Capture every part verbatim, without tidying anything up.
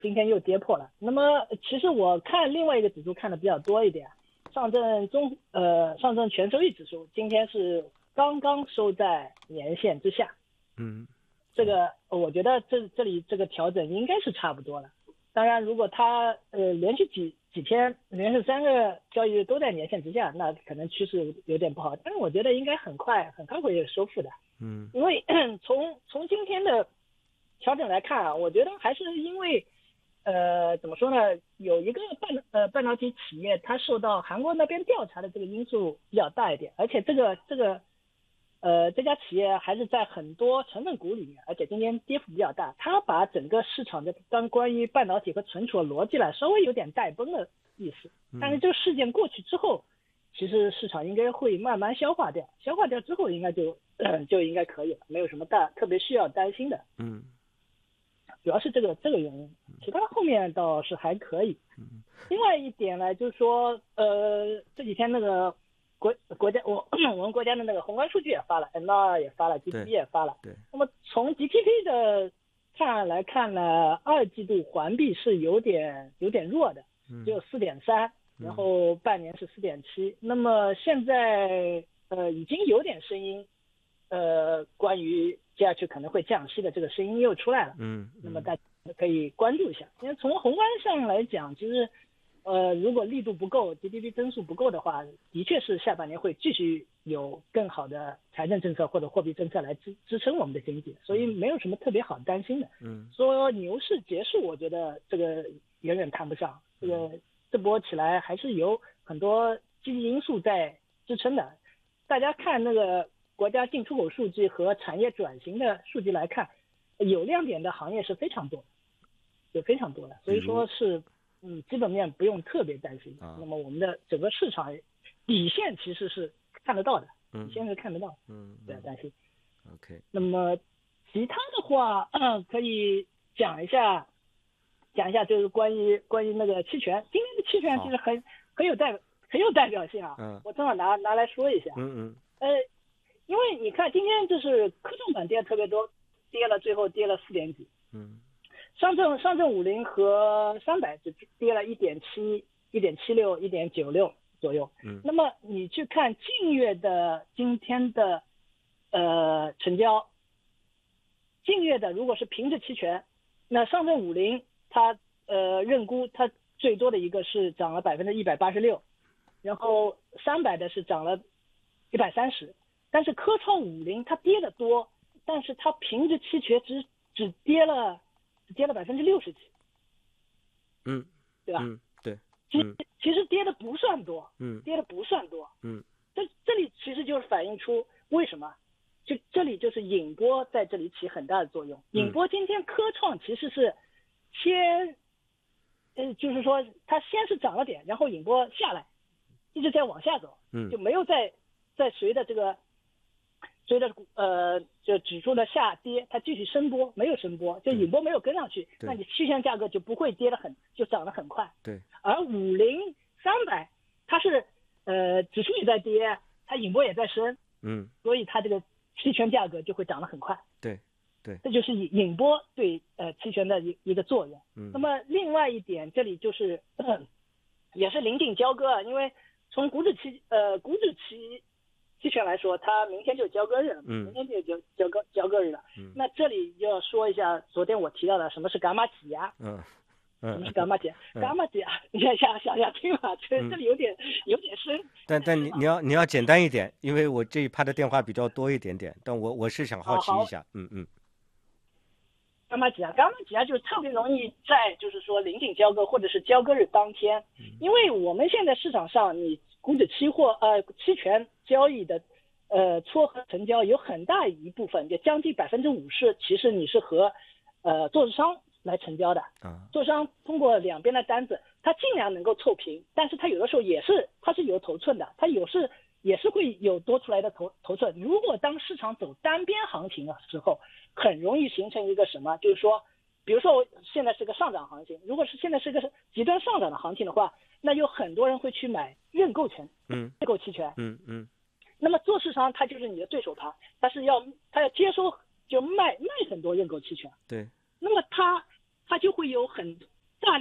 今天又跌破了。那么其实我看另外一个指数看的比较多一点，上证综呃上证全收益指数今天是刚刚收在年线之下。 嗯， 这个我觉得这这里这个调整应该是差不多了。当然，如果它呃连续几几天连续三个交易日都在年线之下，那可能趋势有点不好。但是我觉得应该很快很快会收复的。 嗯， 因为从从今天的调整来看啊，我觉得还是因为呃怎么说呢，有一个半呃半导体企业它受到韩国那边调查的这个因素比较大一点，而且这个这个。呃，这家企业还是在很多成分股里面，而且今天跌幅比较大，它把整个市场的当关于半导体和存储的逻辑来稍微有点带崩的意思。但是这个事件过去之后，其实市场应该会慢慢消化掉，消化掉之后应该就、呃、就应该可以了，没有什么大特别需要担心的。 嗯， 主要是这个这个原因，其他后面倒是还可以。另外一点呢，就是说，呃，这几天那个。国国家我我们国家的那个宏观数据也发了 ，M 二 也发了 ，G D P 也发了。 对。 那么从 G D P 的看来看呢，二季度环比是有点有点弱的，只有 四点三， 然后半年是 四点七。那么现在呃已经有点声音，呃关于接下去可能会降息的这个声音又出来了。 嗯。 那么大家可以关注一下，因为从宏观上来讲，其实。呃，如果力度不够 ，G D P 增速不够的话，的确是下半年会继续有更好的财政政策或者货币政策来支支撑我们的经济，所以没有什么特别好担心的。 嗯， 说牛市结束，我觉得这个远远谈不上，这个这波起来还是有很多积极因素在支撑的。大家看那个国家进出口数据和产业转型的数据来看，有亮点的行业是非常多，有非常多的，所以说是。嗯，基本面不用特别担心。啊、那么我们的整个市场底线其实是看得到的， 嗯、 底线是看得到， 嗯， 不要担心。 OK。 那么其他的话，嗯、可以讲一下，讲一下就是关于关于那个期权，今天的期权其实很很有代很有代表性啊。 嗯， 我正好拿拿来说一下。 嗯嗯。 呃，因为你看今天就是科创板跌的特别多，跌了最后跌了四点几。 嗯。 上证上证五零和三百只跌了一点七、一点七六、一点九六左右。 嗯， 那么你去看近月的今天的呃成交，近月的如果是平值期权，那上证五零它呃认沽它最多的一个是涨了百分之一百八十六，然后三百的是涨了一百三十，但是科创五零它跌的多，但是它平值期权只只跌了。跌了百分之六十几， 嗯， 对吧？ 嗯，对， 其实其实跌的不算多， 嗯， 跌的不算多， 嗯， 这这里其实就是反映出为什么，就这里就是引波在这里起很大的作用。引波今天科创其实是先，呃，就是说它先是涨了点，然后引波下来，一直在往下走， 嗯， 就没有再再随着这个。随着呃，就指数的下跌，它继续升波，没有升波，就引波没有跟上去，那你期权价格就不会跌得很，就涨得很快。 对。 而五零、三百，它是呃指数也在跌，它引波也在升， 嗯， 所以它这个期权价格就会涨得很快。 对，对， 这就是引引波对呃期权的一一个作用。 嗯。 那么另外一点，这里就是、呃、也是临近交割，因为从股指期呃股指期。期权来说，它明天就交割日了， 嗯， 明天就交交割交割日了。 嗯， 那这里就要说一下，昨天我提到的什么是伽马挤压， 嗯，嗯， 什么是伽马挤压？伽马挤压，你想想想想听吧，这这里有点有点深。 但但你你要你要简单一点，因为我这一趴的电话比较多一点点，但我我是想好奇一下，嗯嗯。 伽马挤压，伽马挤压就是特别容易在就是说临近交割或者是交割日当天，因为我们现在市场上你股指期货呃期权交易的呃撮合成交有很大一部分，就将近百分之五十，其实你是和呃做市商来成交的。 啊， 做商通过两边的单子，它尽量能够凑平，但是它有的时候也是它是有头寸的，它有是也是会有多出来的头头寸。如果当市场走单边行情的时候，很容易形成一个什么，就是说，比如说我现在是个上涨行情，如果是现在是个极端上涨的行情的话，那有很多人会去买认购权， 嗯， 认购期权， 嗯嗯。 那么做市商他就是你的对手盘，他是要他要接收就卖卖很多认购期权， 对。 那么他他就会有很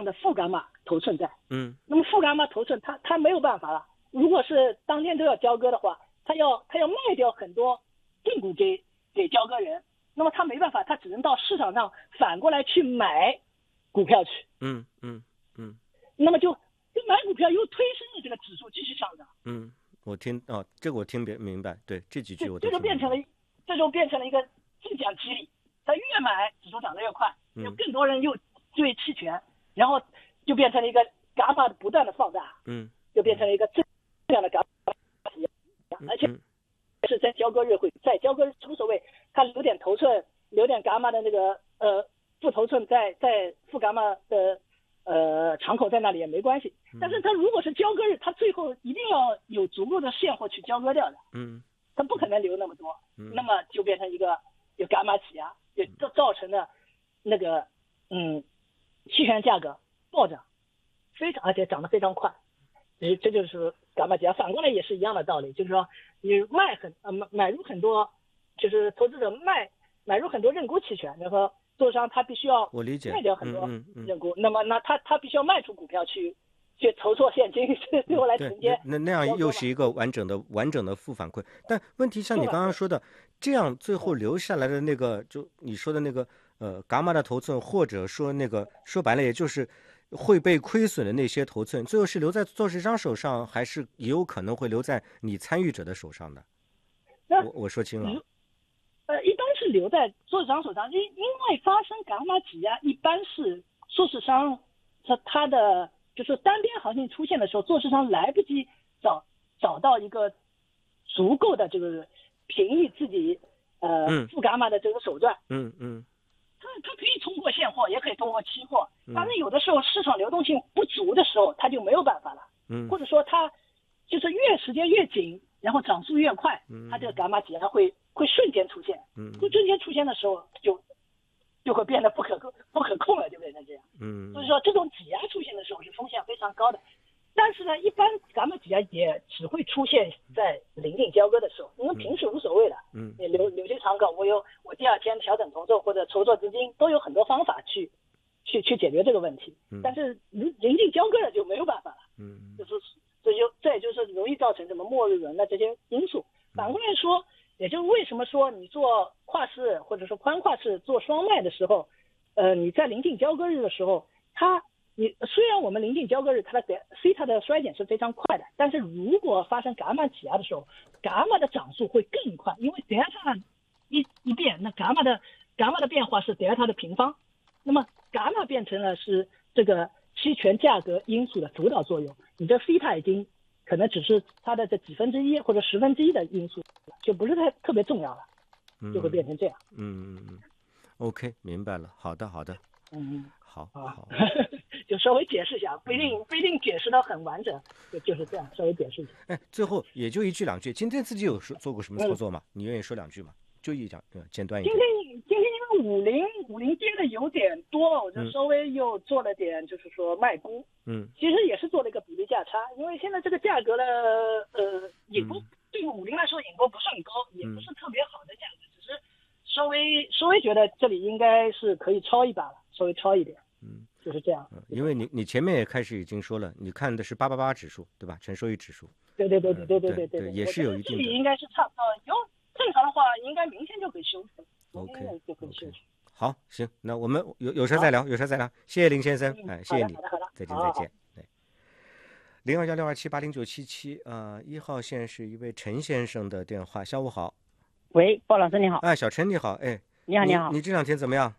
量的负伽马头寸在。 嗯， 那么负伽马头寸它它没有办法了，如果是当天都要交割的话，它要它要卖掉很多正股给给交割人，那么他没办法，他只能到市场上反过来去买股票去。 嗯嗯嗯， 那么就就买股票又推升了这个指数继续上涨。 嗯，我听哦，这个我听别明白，对这几句我都这就变成了这就变成了一个正向激励，他越买指数涨得越快，有更多人又对期权，然后就变成了一个伽马的不断的放大， 嗯， 就变成了一个正向的伽马，而且是在交割日会在交割日无所谓，他留点头寸，留点伽马的那个呃负头寸在在负伽马的呃敞口在那里也没关系，但是他如果是交割日，他最后一定要有足够的现货去交割掉的， 嗯， 他不可能留那么多，那么就变成一个有伽马挤压，也造造成了那个嗯期权价格暴涨，非常而且涨得非常快，这这就是伽马挤压。反过来也是一样的道理，就是说你卖很呃买买入很多，就是投资者卖买入很多认沽期权，然后做商他必须要我理解卖掉很多嗯嗯认沽，那么那他他必须要卖出股票去去筹措现金，最后来承接。 那那样又是一个完整的完整的负反馈。但问题像你刚刚说的，这样最后留下来的那个，就你说的那个呃伽马的头寸，或者说那个说白了也就是会被亏损的那些头寸，最后是留在做市商手上，还是也有可能会留在你参与者的手上的？我我说清了。 呃，一般是留在做市商手上，因因为发生伽马挤压，一般是做市商他他的就是单边行情出现的时候，做市商来不及找找到一个足够的这个平抑自己呃负伽马的这个手段。 嗯嗯， 他他可以通过现货，也可以通过期货，但是有的时候市场流动性不足的时候，他就没有办法了。 嗯， 或者说他就是越时间越紧，然后涨速越快，他这个伽马挤压会会瞬间出现。嗯，会瞬间出现的时候就就会变得不可控不可控了，就变成这样。嗯，所以说这种挤压出现的时候是风险非常高的。但是呢，一般伽马挤压也只会出现在临近交割的时候，因为平时无所谓的。嗯，你留留些长稿，我有我第二天调整头寸或者筹措资金，都有很多方法去去去解决这个问题。嗯，但是临临近交割了就没有办法了。嗯，就是这就这也就是容易造成什么末日轮的这些因素。反过来说，也就是为什么说你做跨市或者说宽跨市做双卖的时候，呃，你在临近交割日的时候，它你虽然我们临近交割日它的 C 它的衰减是非常快的，但是如果发生伽马挤压的时候，伽马的涨速会更快，因为德尔塔一一变，那伽马的伽马的变化是德尔塔的平方，那么伽马变成了是这个期权价格因素的主导作用，你的西塔已经可能只是它的这几分之一或者十分之一的因素，就不是太特别重要了，就会变成这样。 嗯嗯嗯 ，OK， 明白了。好的好的。 嗯， 好好。 就稍微解释一下，不一定不一定解释得很完整，就就是这样，稍微解释一下。 哎，最后也就一句两句，今天自己有说做过什么操作吗？嗯、你愿意说两句吗？就一讲，嗯，简短一点。 今天今天因为五零五零跌的有点多，我就稍微又做了点，就是说卖估。嗯。其实也是做了一个比例价差，因为现在这个价格呢，呃，引波、嗯、对于五零来说引波不算高，也不是特别好的价格，只是稍微稍微觉得这里应该是可以抄一把了，稍微抄一点。嗯。就是这样。 嗯，因为你你前面也开始已经说了，你看的是八八八指数，对吧？纯收益指数。 对对对对对对对对对， 也是有一定的。 这里应该是差不多，有正常的话，应该明天就可以修复。 OK， 就可以修复。 好，行，那我们有有事再聊，有事再聊。谢谢林先生，哎，谢谢你， 好的好的， 再见再见。对，零二幺六二七八零九七七，呃，一号线是一位陈先生的电话，下午好。 喂，鲍老师你好。 哎，小陈你好，哎， 你好你好。 你这两天怎么样？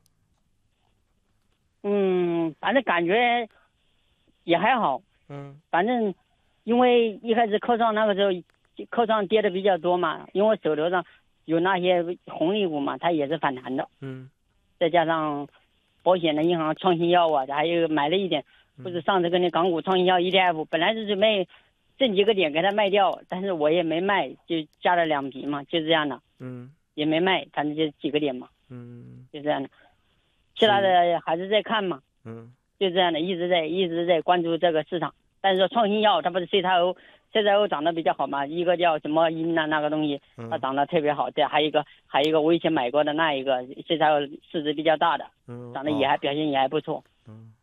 嗯，反正感觉也还好。嗯，反正因为一开始科创那个时候，科创跌的比较多嘛，因为手头上有那些红利股嘛，它也是反弹的。嗯，再加上保险的银行创新药啊，还有买了一点，不是上次跟那港股创新药 E T F， 本来是准备挣几个点给它卖掉，但是我也没卖，就加了两笔嘛，就这样的。嗯，也没卖，反正就几个点嘛。嗯，就这样的。其他的还是在看嘛，嗯，就这样的，一直在一直在关注这个市场。但是说创新药它不是 C X O，C X O 涨得比较好嘛，一个叫什么因啊那个东西，它涨得特别好。这还有一个还有一个我以前买过的那一个 C X O 市值比较大的，嗯，涨得也还、哦、表现也还不错。嗯，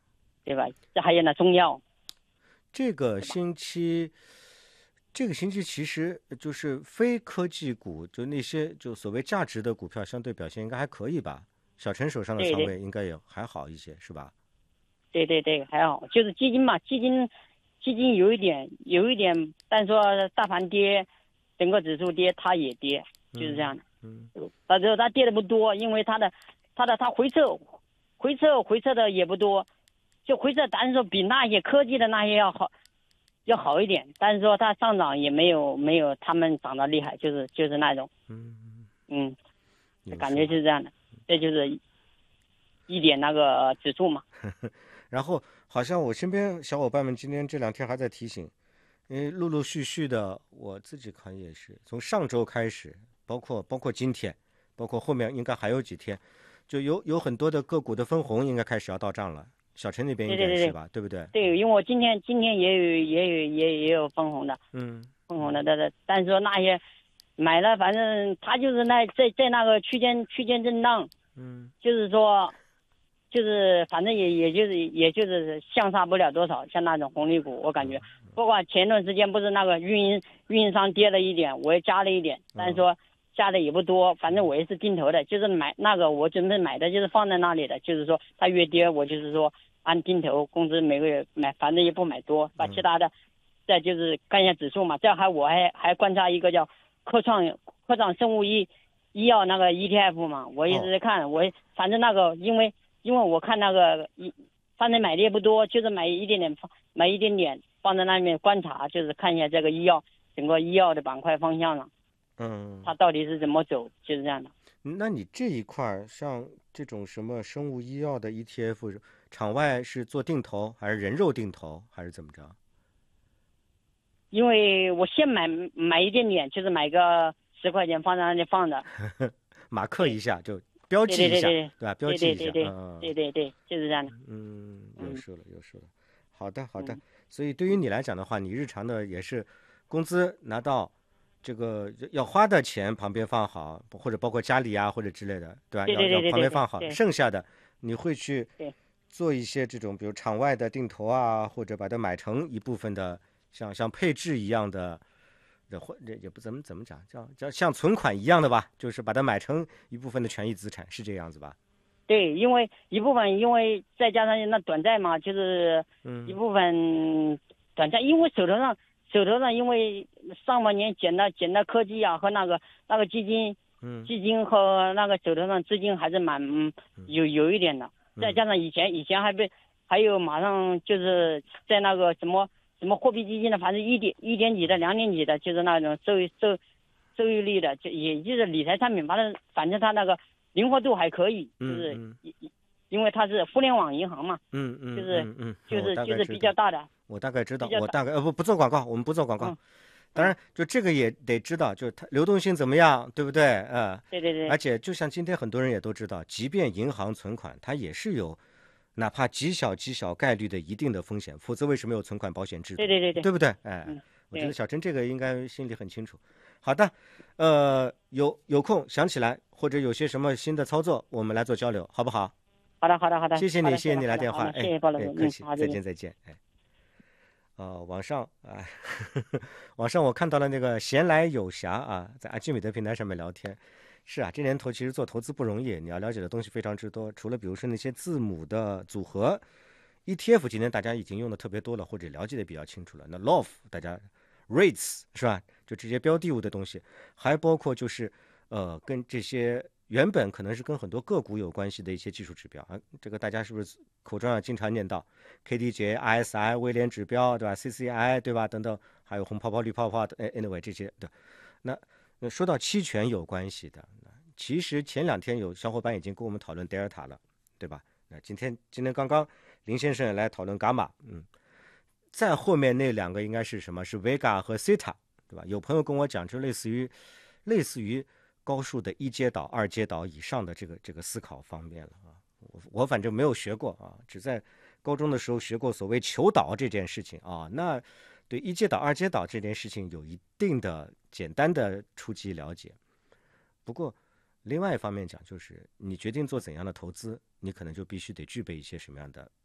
对吧？这还有那中药。 这个星期，这个星期其实就是非科技股，就那些就所谓价值的股票，相对表现应该还可以吧？小陈手上的仓位应该也还好一些，是吧？ 对对对，还好，就是基金嘛，基金基金有一点有一点，但说大盘跌，整个指数跌，它也跌，就是这样的。嗯，但是它跌的不多，因为它的它的它回撤回撤回撤的也不多，就回撤，但是说比那些科技的那些要好要好一点，但是说它上涨也没有没有他们涨得厉害，就是就是那种，嗯嗯，感觉就是这样的，这就是一点那个指数嘛。 然后好像我身边小伙伴们今天这两天还在提醒，因为陆陆续续的，我自己看也是从上周开始，包括包括今天，包括后面应该还有几天，就有有很多的个股的分红应该开始要到账了。小陈那边应该是吧？ 对, 对, 对, 对, 对不对？ 对，因为我今天今天也有也有也也有分红的， 嗯， 分红的，但是但是说那些买了，反正他就是那在在那个区间区间震荡， 嗯， 就是说，就是反正也也就是也就是相差不了多少，像那种红利股，我感觉，包括前段时间不是那个运营运营商跌了一点，我也加了一点，但是说加的也不多，反正我也是定投的，就是买那个我准备买的就是放在那里的，就是说它越跌我就是说按定投，工资每个月买，反正也不买多，把其他的再就是看一下指数嘛，这还我还还观察一个叫科创科创生物医医药那个 E T F 嘛，我一直在看，哦、我反正那个因为因为我看那个一反正买的也不多，就是买一点点买一点点放在那边观察，就是看一下这个医药整个医药的板块方向了， 嗯， 它到底是怎么走，就是这样的。 那你这一块像这种什么生物医药的 E T F， 场外是做定投还是人肉定投还是怎么着？ 因为我先买买一点点，就是买个十块钱放在那里放着， 马克一下就标记一下， 对对对对对吧？标记一下， 对对对对、嗯、对对对，就是这样的。 嗯，有数了有数了。好的好的、嗯，所以对于你来讲的话，你日常的也是工资拿到，这个要花的钱旁边放好，或者包括家里啊或者之类的，对吧？ 对对对对要要旁边放好， 对对对， 剩下的你会去做一些这种，比如场外的定投啊，或者把它买成一部分的。像像配置一样的，或也不怎么怎么讲，叫叫像存款一样的吧，就是把它买成一部分的权益资产，是这样子吧？ 对，因为一部分，因为再加上那短债嘛，就是一部分短债，因为手头上手头上因为上半年减了减了科技啊和那个那个基金， 嗯， 基金和那个手头上资金还是蛮嗯有有一点的，再加上以前以前还被还有马上就是在那个什么。什么货币基金的，反正一点一点几的、两点几的，就是那种收益收收益率的，就也就是理财产品，反正反正它那个灵活度还可以，就是嗯嗯、 因为它是互联网银行嘛， 嗯嗯， 就是嗯嗯就是就是比较大的。 我大概知道，我大概呃不不做广告，我们不做广告。 嗯、 当然，就这个也得知道，就是它流动性怎么样，对不对？呃， 对对对。 而且就像今天很多人也都知道，即便银行存款，它也是有。哪怕极小极小概率的一定的风险，否则为什么有存款保险制度？ 对对对对， 对不对？哎， 嗯、 我觉得小陈这个应该心里很清楚。好的，呃，有有空想起来或者有些什么新的操作，我们来做交流，好不好？ 好的，好的，好的。 谢谢你，谢谢你来电话， 谢谢鲍老师， 客气， 嗯、 再见，再见，哎。呃，网上啊，哎、网上我看到了那个闲来有暇啊，在阿基米德平台上面聊天。是啊，这年头其实做投资不容易，你要了解的东西非常之多。除了比如说那些字母的组合 ，E T F 今天大家已经用的特别多了，或者了解的比较清楚了。那 L O F 大家 rates 是吧？就这些标的物的东西，还包括就是呃跟这些原本可能是跟很多个股有关系的一些技术指标啊。这个大家是不是口中要经常念到 K D J、R S I、威廉指标对吧 ？C C I 对吧？等等，还有红泡泡、绿泡泡的 anyway 这些对。那那说到期权有关系的。其实前两天有小伙伴已经跟我们讨论德尔塔了，对吧？那今天今天刚刚林先生也来讨论伽马，嗯，再后面那两个应该是什么？是 Vega 和 Theta， 对吧？有朋友跟我讲，就类似于类似于高数的一阶导、二阶导以上的这个这个思考方面了啊。我我反正没有学过啊，只在高中的时候学过所谓求导这件事情啊。那对一阶导、二阶导这件事情有一定的简单的初级了解，不过。另外一方面讲，就是你决定做怎样的投资，你可能就必须得具备一些什么样的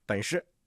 本事。